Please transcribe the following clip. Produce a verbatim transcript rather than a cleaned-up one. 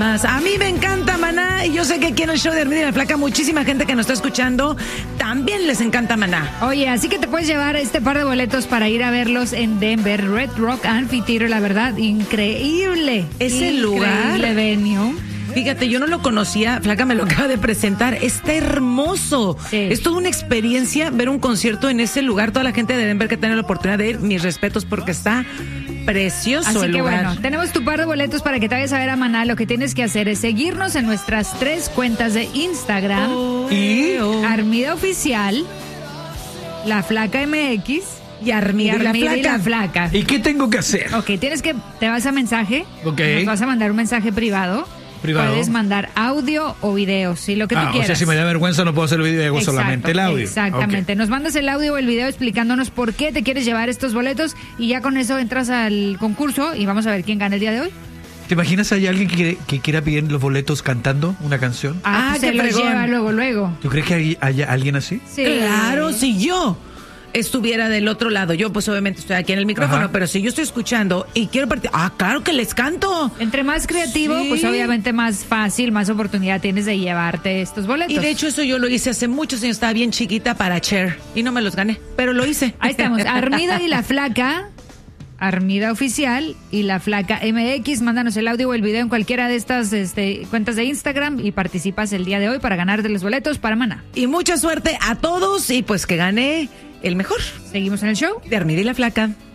más. A mí me encanta Maná y yo sé que aquí en el show de Armida y la Flaca muchísima gente que nos está escuchando también les encanta Maná. Oye, así que te puedes llevar este par de boletos para ir a verlos en Denver, Red Rock Amphitheater, la verdad, increíble. Ese lugar. Increíble venue. Fíjate, yo no lo conocía, Flaca me lo acaba de presentar, está hermoso. Sí. Es toda una experiencia ver un concierto en ese lugar. Toda la gente de Denver que tiene la oportunidad de ir, mis respetos porque está precioso. Así el que lugar. bueno, tenemos tu par de boletos para que te vayas a ver a Maná. Lo que tienes que hacer es seguirnos en nuestras tres cuentas de Instagram. Oh, y oh. Armida Oficial, La Flaca M X y Armida, y, Armida y, la y la Flaca. ¿Y qué tengo que hacer? Ok, tienes que, te vas a mensaje, Ok. nos vas a mandar un mensaje privado. Privado. Puedes mandar audio o video, sí, lo que tú Ah, quieras. o sea, si me da vergüenza no puedo hacer el video, Exacto, solamente el audio. Exactamente. Ok. Nos mandas el audio o el video explicándonos por qué te quieres llevar estos boletos y ya con eso entras al concurso y vamos a ver quién gana el día de hoy. ¿Te imaginas hay alguien que, quiere- que quiera pedir los boletos cantando una canción? Ah, Ah, pues qué se los fregón. lleva luego, luego. ¿Tú crees que hay, haya alguien así? Sí. Claro, si yo estuviera del otro lado, yo pues obviamente estoy aquí en el micrófono, Ajá. pero si yo estoy escuchando y quiero partir, ah, claro que les canto. Entre más creativo, Sí. pues obviamente más fácil, más oportunidad tienes de llevarte estos boletos. Y de hecho eso yo lo hice hace muchos años, estaba bien chiquita para Cher y no me los gané, pero lo hice. Ahí estamos, Armida y la Flaca, Armida Oficial y la Flaca M X. Mándanos el audio o el video en cualquiera de estas este, cuentas de Instagram y participas el día de hoy para ganarte los boletos para Maná. Y mucha suerte a todos y pues que gane el mejor Seguimos en el show. de Armida y la Flaca.